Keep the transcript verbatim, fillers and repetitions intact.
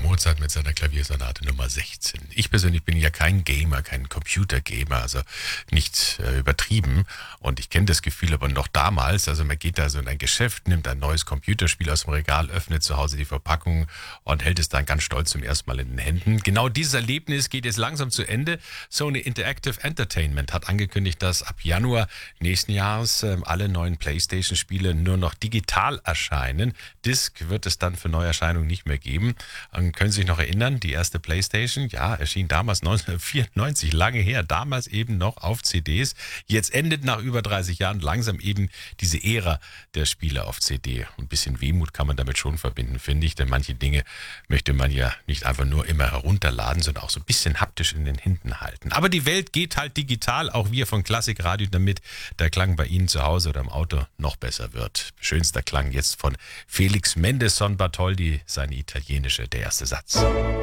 Mozart mit seiner Klaviersonate Nummer sechzehn. Ich persönlich bin ja kein Gamer, kein Computergamer, also nicht äh, übertrieben. Und ich kenne das Gefühl aber noch damals, also man geht da so in ein Geschäft, nimmt ein neues Computerspiel aus dem Regal, öffnet zu Hause die Verpackung und hält es dann ganz stolz zum ersten Mal in den Händen. Genau dieses Erlebnis geht jetzt langsam zu Ende. Sony Interactive Entertainment hat angekündigt, dass ab Januar nächsten Jahres äh, alle neuen PlayStation-Spiele nur noch digital erscheinen. Disc wird es dann für Neuerscheinungen nicht mehr geben. Und können Sie sich noch erinnern, die erste PlayStation, ja, erschien damals neunzehnhundertvierundneunzig, lange her, damals eben noch auf C Ds. Jetzt endet nach über dreißig Jahren langsam eben diese Ära der Spiele auf C D. Ein bisschen Wehmut kann man damit schon verbinden, finde ich, denn manche Dinge möchte man ja nicht einfach nur immer herunterladen, sondern auch so ein bisschen haptisch in den Händen halten. Aber die Welt geht halt digital, auch wir von Klassikradio, damit der Klang bei Ihnen zu Hause oder im Auto noch besser wird. Schönster Klang jetzt von Felix Mendelssohn Bartholdy, seine italienische, der erste Satz.